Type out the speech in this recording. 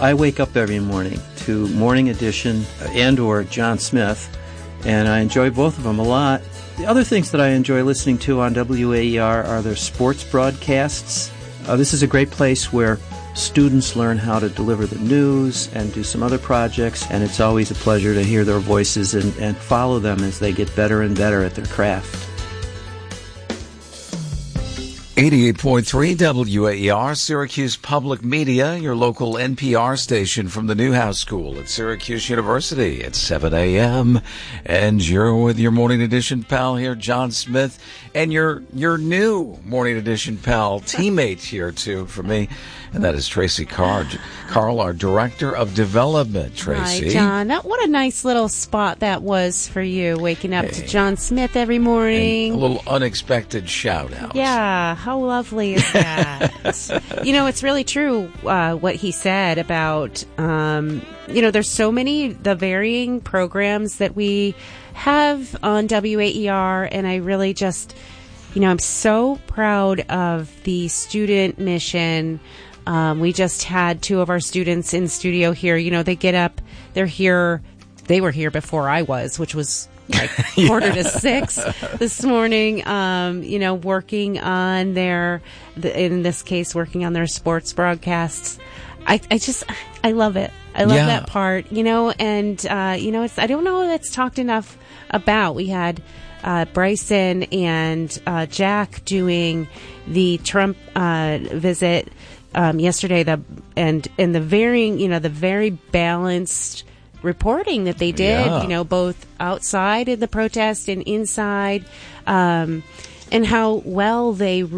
I wake up every morning to Morning Edition and or John Smith, and I enjoy both of them a lot. The other things that I enjoy listening to on WAER are their sports broadcasts. This is a great place where students learn how to deliver the news and do some other projects, and it's always a pleasure to hear their voices and follow them as they get better and better at their craft. 88.3 WAER, Syracuse Public Media, your local NPR station from the Newhouse School at Syracuse University at 7 a.m. And you're with your Morning Edition pal here, John Smith, and your new Morning Edition pal, teammate here too for me, and that is Tracy Carl, our Director of Development. Tracy. Hi, John. What a nice little spot that was for you, waking up to John Smith every morning. And a little unexpected shout-out. Yeah, how lovely is that? It's really true what he said about, there's so many, the varying programs that we have on WAER, and I really just, I'm so proud of the student mission. We just had two of our students in studio here. They get up, they're here. They were here before I was, which was like 5:45 this morning, working on in this case, working on their sports broadcasts. I love it. I love that part, and, I don't know if it's talked enough about. We had Bryson and Jack doing the Trump visit yesterday, and the very balanced reporting that they did, both outside of the protest and inside, and how well they